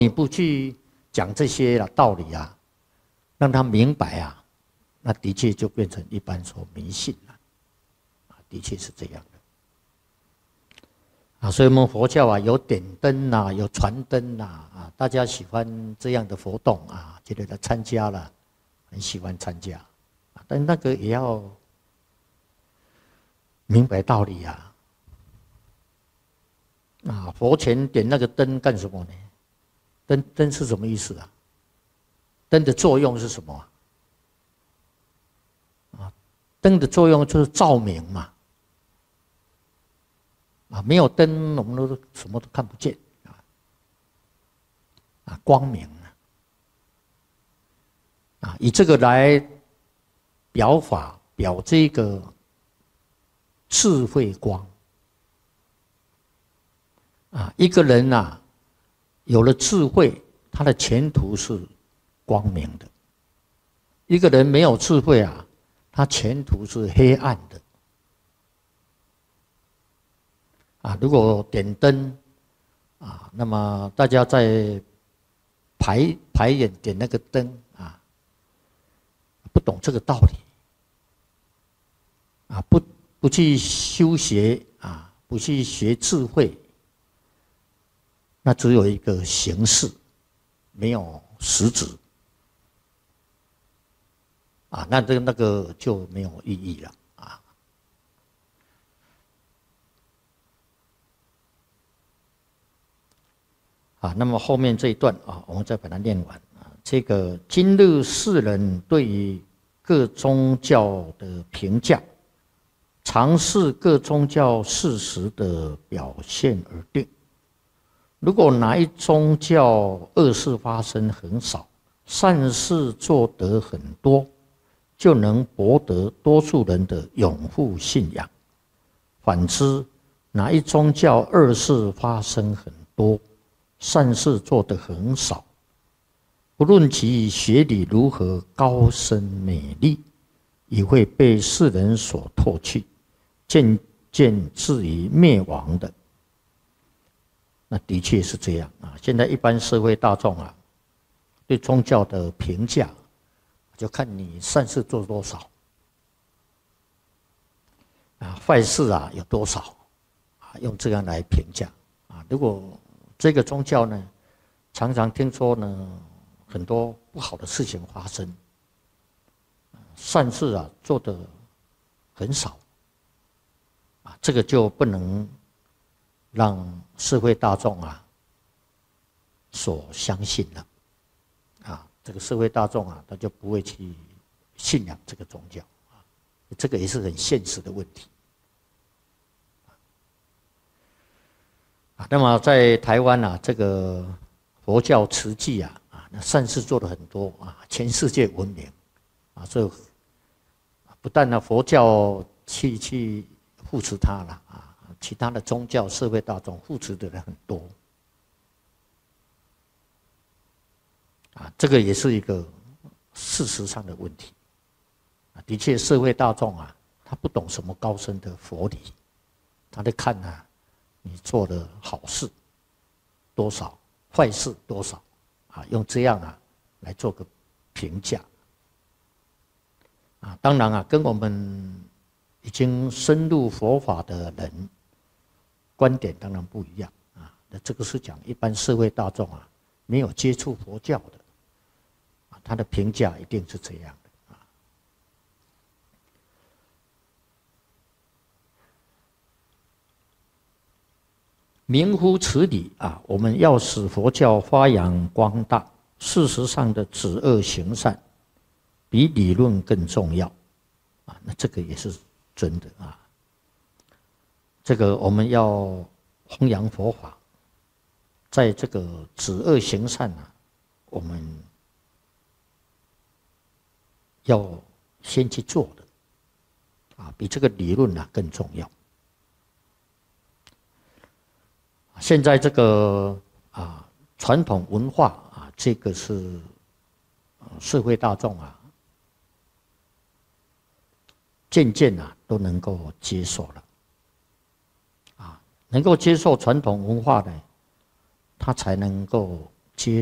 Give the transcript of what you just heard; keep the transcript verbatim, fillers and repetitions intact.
你不去讲这些道理啊，让他明白啊，那的确就变成一般说迷信了，啊，的确是这样的。啊，所以我们佛教啊，有点灯呐，有传灯呐，啊，大家喜欢这样的活动啊，觉得来参加了，很喜欢参加，啊，但那个也要明白道理啊。啊，佛前点那个灯干什么呢？灯灯是什么意思啊？灯的作用是什么啊？啊，灯的作用就是照明嘛。啊，没有灯，我们都什么都看不见啊！啊，光明啊！啊，以这个来表法，表这个智慧光啊。一个人啊，有了智慧，他的前途是光明的；一个人没有智慧啊，他前途是黑暗的。啊，如果点灯啊，那么大家在排排演点那个灯啊，不懂这个道理啊，不不去修学啊，不去学智慧，那只有一个形式，没有实质啊，那这个那个就没有意义了。啊，那么后面这一段啊，我们再把它念完啊。这个今日世人对于各宗教的评价，常视各宗教事实的表现而定。如果哪一宗教恶事发生很少，善事做得很多，就能博得多数人的拥护信仰。反之，哪一宗教恶事发生很多，善事做得很少，不论其学理如何高深美丽，也会被世人所唾弃，渐渐至于灭亡的。那的确是这样啊！现在一般社会大众啊，对宗教的评价，就看你善事做多少，啊，坏事啊有多少，啊，用这样来评价啊。如果这个宗教呢，常常听说呢，很多不好的事情发生，善事啊做得很少，啊，这个就不能让社会大众啊所相信了，啊，这个社会大众啊，他就不会去信仰这个宗教，啊，这个也是很现实的问题。那么在台湾啊，这个佛教慈济啊，啊，那善事做了很多啊，全世界闻名啊，所以不但呢佛教去去扶持他了啊，其他的宗教社会大众扶持的人很多啊，这个也是一个事实上的问题啊。的确，社会大众啊，他不懂什么高深的佛理，他在看啊。你做的好事多少，坏事多少，啊，用这样啊来做个评价，啊，当然啊，跟我们已经深入佛法的人观点当然不一样啊。那这个是讲一般社会大众啊，没有接触佛教的，啊，他的评价一定是这样的。明乎此理啊，我们要使佛教发扬光大，事实上的止恶行善比理论更重要啊。那这个也是真的啊。这个我们要弘扬佛法，在这个止恶行善啊，我们要先去做的啊，比这个理论啊更重要。现在这个啊传统文化啊，这个是社会大众啊渐渐啊都能够接受了啊，能够接受传统文化呢，他才能够